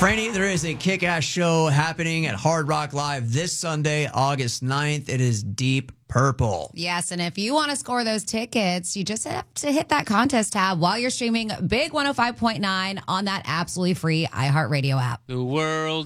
Franny, there is a kick-ass show happening at Hard Rock Live this Sunday, August 9th. It is Deep Purple. Yes, and if you want to score those tickets, you just have to hit that contest tab while you're streaming Big 105.9 on that absolutely free iHeartRadio app. The world